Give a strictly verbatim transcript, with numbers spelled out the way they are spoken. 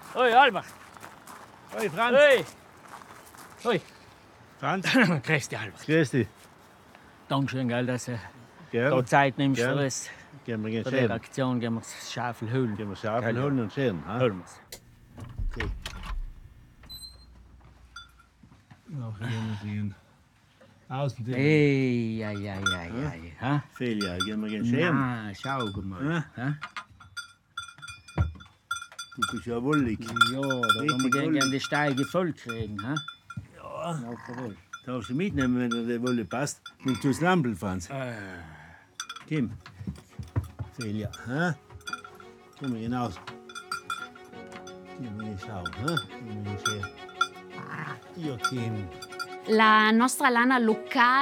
Hoi, Albert. Hoi, Franz. Hoi. Hoi. Franz. Grüß dich, Albert. Grüß dich. Dankeschön, gell, dass du Gell? da Zeit nimmst Gell? für uns. Gehen wir gehen Bei der scheren. Aktion gehen wir das Schaufel holen. Gehen wir Schafen Gell, holen und scheren. Ha? Holen wir's. Okay. Noch hier sehen. Außen drin. Ei, ei, ei, ei, ei. Ha? Felia, gehen wir gehen scheren. Na, schau mal. Ha? Du bist ja wollig. Ja, da wollen wir Richtig gern, wohl. gern die Steige voll kriegen. Ha? Ja, Ja, jawohl. darfst du mitnehmen, wenn dir die Wolle passt. Nimmst du das Lampel, Franz? Äh, Kim. Felia, ha? Gehen wir hinaus. Gehen wir schauen, ha? Gehen wir scheren. Io Kim. La nostra lana locale